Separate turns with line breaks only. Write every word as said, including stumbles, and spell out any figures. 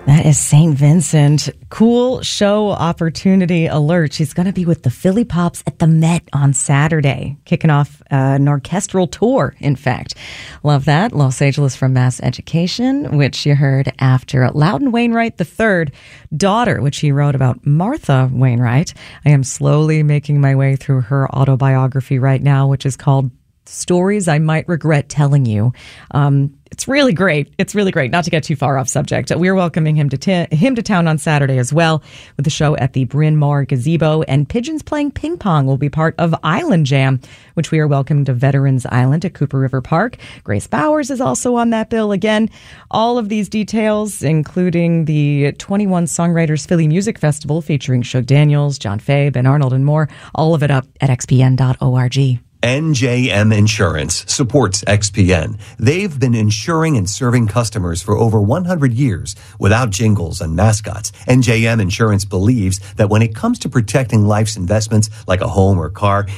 That is Saint Vincent. Cool show opportunity alert. She's going to be with the Philly Pops at the Met on Saturday, kicking off uh, an orchestral tour, in fact. Love that. Los Angeles from Mass Education, which you heard after Loudon Wainwright the third, Daughter, which he wrote about Martha Wainwright. I am slowly making my way through her autobiography right now, which is called Stories I Might Regret Telling You. Um, it's really great. It's really great. Not to get too far off subject. We're welcoming him to t- him to town on Saturday as well with the show at the Bryn Mawr Gazebo, and Pigeons Playing Ping Pong will be part of Island Jam, which we are welcoming to Veterans Island at Cooper River Park. Grace Bowers is also on that bill. Again, all of these details, including the twenty-one Songwriters Philly Music Festival featuring Shug Daniels, John Fay, Ben Arnold, and more, all of it up at x p n dot org.
N J M Insurance supports X P N. They've been insuring and serving customers for over one hundred years without jingles and mascots. N J M Insurance believes that when it comes to protecting life's investments like a home or car,